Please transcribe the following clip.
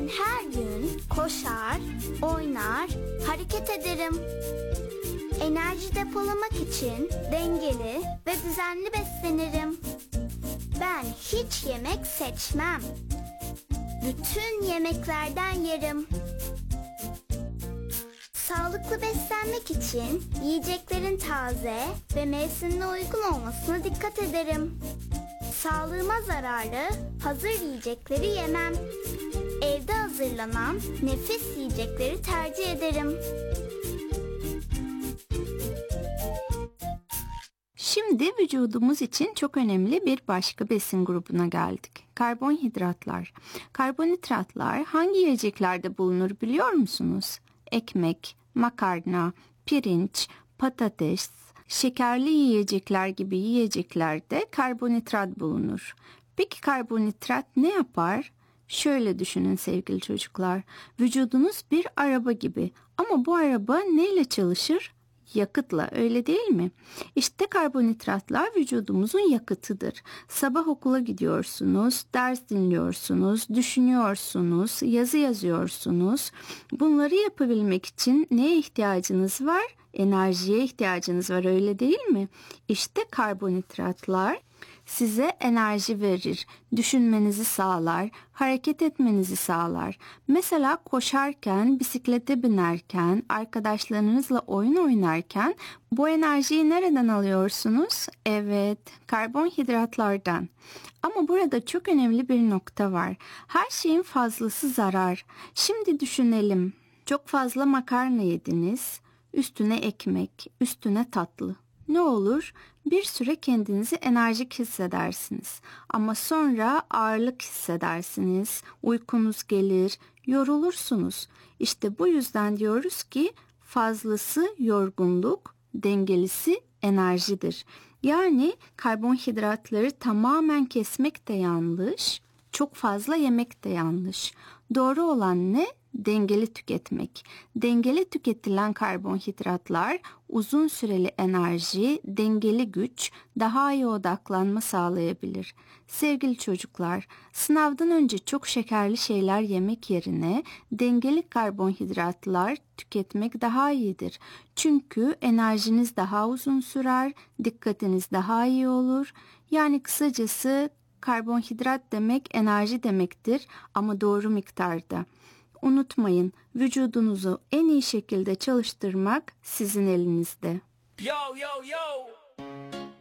Ben her gün koşar, oynar, hareket ederim. Enerji depolamak için dengeli ve düzenli beslenirim. Ben hiç yemek seçmem. Bütün yemeklerden yerim. Sağlıklı beslenmek için yiyeceklerin taze ve mevsimine uygun olmasına dikkat ederim. Sağlığıma zararlı hazır yiyecekleri yemem. Evde hazırlanan nefis yiyecekleri tercih ederim. Şimdi vücudumuz için çok önemli bir başka besin grubuna geldik. Karbonhidratlar. Karbonhidratlar hangi yiyeceklerde bulunur biliyor musunuz? Ekmek, makarna, pirinç, patates, şekerli yiyecekler gibi yiyeceklerde karbonhidrat bulunur. Peki karbonhidrat ne yapar? Şöyle düşünün sevgili çocuklar. Vücudunuz bir araba gibi ama bu araba neyle çalışır? Yakıtla, öyle değil mi? İşte karbonhidratlar vücudumuzun yakıtıdır. Sabah okula gidiyorsunuz, ders dinliyorsunuz, düşünüyorsunuz, yazı yazıyorsunuz. Bunları yapabilmek için neye ihtiyacınız var? Enerjiye ihtiyacınız var, öyle değil mi? İşte karbonhidratlar size enerji verir, düşünmenizi sağlar, hareket etmenizi sağlar. Mesela koşarken, bisiklete binerken, arkadaşlarınızla oyun oynarken bu enerjiyi nereden alıyorsunuz? Evet, karbonhidratlardan. Ama burada çok önemli bir nokta var. Her şeyin fazlası zarar. Şimdi düşünelim. Çok fazla makarna yediniz, üstüne ekmek, üstüne tatlı. Ne olur? Bir süre kendinizi enerjik hissedersiniz. Ama sonra ağırlık hissedersiniz, uykunuz gelir, yorulursunuz. İşte bu yüzden diyoruz ki fazlası yorgunluk, dengelisi enerjidir. Yani karbonhidratları tamamen kesmek de yanlış, çok fazla yemek de yanlış. Doğru olan ne? Dengeli tüketmek. Dengeli tüketilen karbonhidratlar uzun süreli enerji, dengeli güç, daha iyi odaklanma sağlayabilir. Sevgili çocuklar, sınavdan önce çok şekerli şeyler yemek yerine dengeli karbonhidratlar tüketmek daha iyidir. Çünkü enerjiniz daha uzun sürer, dikkatiniz daha iyi olur. Yani kısacası karbonhidrat demek enerji demektir ama doğru miktarda. Unutmayın, vücudunuzu en iyi şekilde çalıştırmak sizin elinizde. Yo, yo, yo!